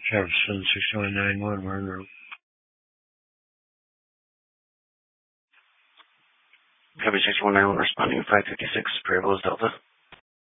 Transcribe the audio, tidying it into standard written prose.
Jefferson 6191, we're en route. Copy 6191, responding 556, Parables Delta.